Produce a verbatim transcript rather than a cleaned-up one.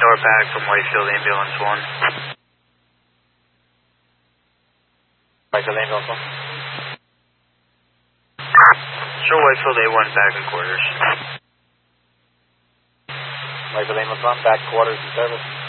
Norpac from Whitefield Ambulance one. Whitefield Ambulance one. Show Whitefield A one back in quarters. Whitefield Ambulance one, back quarters in service.